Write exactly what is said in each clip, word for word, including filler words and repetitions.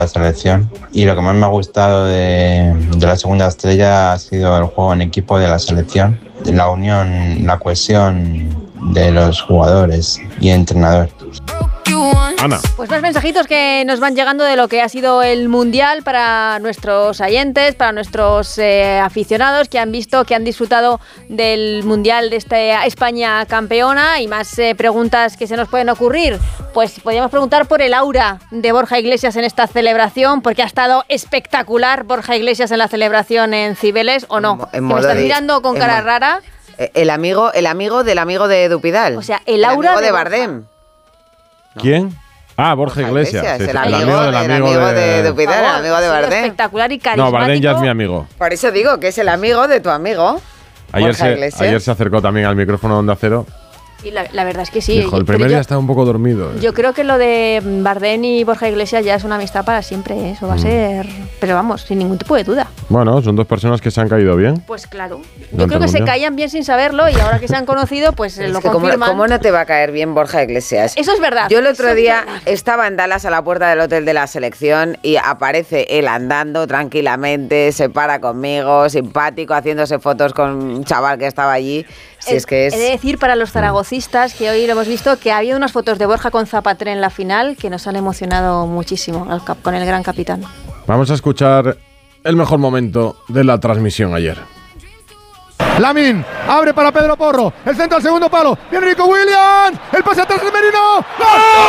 la selección. Y lo que más me ha gustado de, de la segunda estrella ha sido el juego en equipo de la selección, la unión, la cohesión de los jugadores y entrenador. Ana. Pues más mensajitos que nos van llegando de lo que ha sido el Mundial para nuestros oyentes, para nuestros eh, aficionados que han visto, que han disfrutado del Mundial de esta España campeona, y más eh, preguntas que se nos pueden ocurrir. Pues podríamos preguntar por el aura de Borja Iglesias en esta celebración, porque ha estado espectacular Borja Iglesias en la celebración en Cibeles, ¿o no? En que me estás de, mirando con cara rara. El amigo, el amigo del amigo de Dupidal. O sea, el aura el amigo de, de Bardem. ¿No? ¿Quién? Ah, Borja, Borja Iglesias. Iglesias, Sí, el, sí. amigo, el amigo del amigo, amigo de, de, de Dupidal, el amigo de Bardem. Espectacular y carismático. No, Bardem ya es mi amigo. Por eso digo que es el amigo de tu amigo. Ayer Borja se, Iglesias. ayer se acercó también al micrófono de Onda Cero. Y la, la verdad es que sí. Dijo, el primer día estaba un poco dormido. Yo creo que lo de Bardem y Borja Iglesias ya es una amistad para siempre. Eso va mm. a ser... Pero vamos, sin ningún tipo de duda. Bueno, son dos personas que se han caído bien. Pues claro. Yo creo que se caían bien sin saberlo, y ahora que se han conocido, pues es lo que confirman. ¿Cómo, ¿Cómo no te va a caer bien Borja Iglesias? Eso es verdad. Yo el otro día estaba en Dallas a la puerta del hotel de la selección y aparece él andando tranquilamente, se para conmigo, simpático, haciéndose fotos con un chaval que estaba allí. Si es que es... He de decir para los zaragocistas que hoy lo hemos visto que ha habido unas fotos de Borja con Zapater en la final que nos han emocionado muchísimo con el gran capitán. Vamos a escuchar el mejor momento de la transmisión ayer. Lamine abre para Pedro Porro, el centro al segundo palo, viene Nico Williams, el pase atrás de Merino. ¡Gol!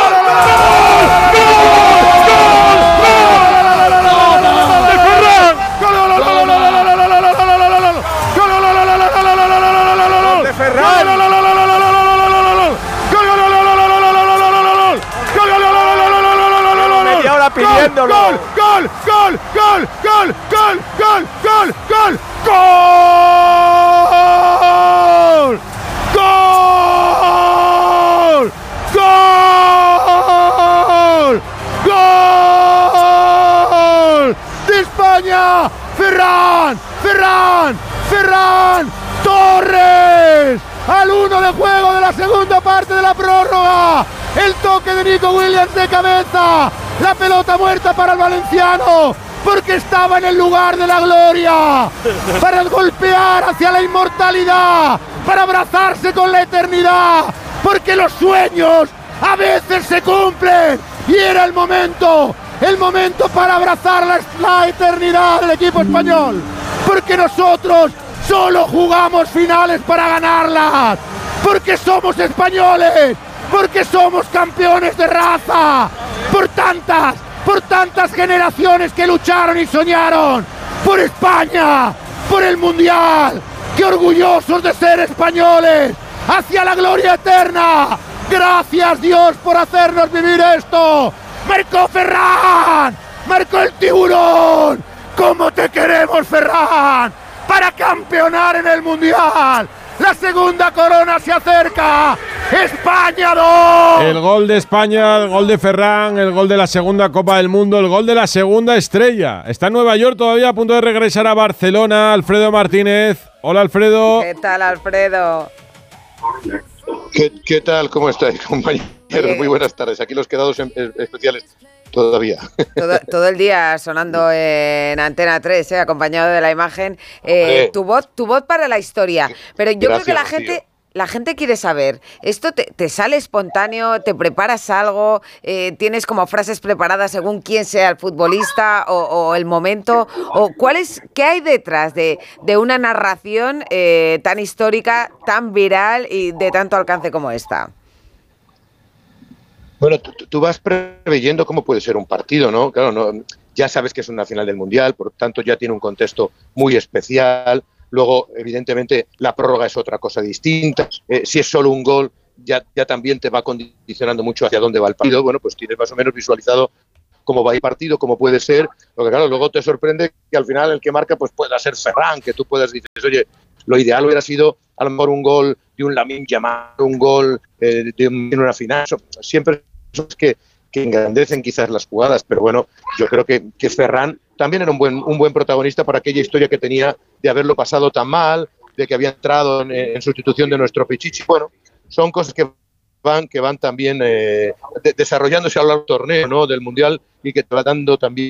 ¡De Ferran! Media hora pidiéndolo. ¡Gol! ¡Gol! ¡Gol! ¡Gol! ¡Gol! ¡Gol! ¡Gol! ¡Gol! ¡Gol! ¡Gol! ¡Gol! ¡Gol! ¡Gol! ¡De España! ¡Ferran! ¡Ferran! ¡Ferran! ¡Torres! Al uno de juego de la segunda parte de la prórroga. El toque de Nico Williams de cabeza. La pelota muerta para el valenciano, porque estaba en el lugar de la gloria, para golpear hacia la inmortalidad, para abrazarse con la eternidad, porque los sueños a veces se cumplen, y era el momento, el momento para abrazar la, la eternidad del equipo español, porque nosotros solo jugamos finales para ganarlas, porque somos españoles, porque somos campeones de raza, por tantas, por tantas generaciones que lucharon y soñaron, por España, por el Mundial, ¡qué orgullosos de ser españoles! ¡Hacia la gloria eterna! ¡Gracias Dios por hacernos vivir esto! ¡Marcó Ferran! ¡Marcó el tiburón! ¡Cómo te queremos, Ferran! ¡Para campeonar en el Mundial! ¡La segunda corona se acerca! ¡España dos! El gol de España, el gol de Ferran, el gol de la segunda Copa del Mundo, el gol de la segunda estrella. Está en Nueva York todavía a punto de regresar a Barcelona. Alfredo Martínez. Hola, Alfredo. ¿Qué tal, Alfredo? ¿Qué, qué tal? ¿Cómo estáis, compañeros? Eh, Muy buenas tardes. Aquí los quedados en, en especiales todavía. Todo, todo el día sonando en Antena tres, eh, acompañado de la imagen. Eh, tu voz, tu voz para la historia. Pero yo Gracias, creo que la Rocío. gente... La gente quiere saber, ¿esto te, te sale espontáneo? ¿Te preparas algo? Eh, ¿Tienes como frases preparadas según quién sea el futbolista o, o el momento? ¿O cuál es, qué hay detrás de, de una narración eh, tan histórica, tan viral y de tanto alcance como esta? Bueno, tú, tú vas preveyendo cómo puede ser un partido, ¿no? Claro, no, ya sabes que es una final del Mundial, por tanto ya tiene un contexto muy especial. Luego, evidentemente, la prórroga es otra cosa distinta. Eh, si es solo un gol, ya, ya también te va condicionando mucho hacia dónde va el partido. Bueno, pues tienes más o menos visualizado cómo va el partido, cómo puede ser. Porque claro, luego te sorprende que al final el que marca pues pueda ser Ferran, que tú puedas decir, oye, lo ideal hubiera sido a lo mejor un gol de un Lamine Yamal, un gol eh, de, un, de una final. Siempre es que, que engrandecen quizás las jugadas, pero bueno, yo creo que, que Ferran también era un buen, un buen protagonista para aquella historia que tenía de haberlo pasado tan mal, de que había entrado en, en sustitución de nuestro Pichichi. Bueno, son cosas que van, que van también eh, de, desarrollándose a lo largo del torneo, ¿no?, del Mundial, y que te va dando también